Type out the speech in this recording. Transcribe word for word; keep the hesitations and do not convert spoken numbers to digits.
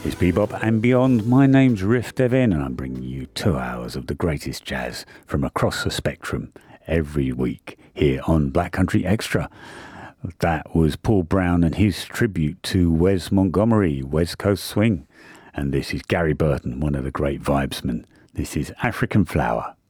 It's Bebop and Beyond. My name's Riff Devin, and I'm bringing you two hours of the greatest jazz from across the spectrum every week here on Black Country Extra. That was Paul Brown and his tribute to Wes Montgomery, West Coast Swing. And this is Gary Burton, one of the great vibesmen. This is African Flower.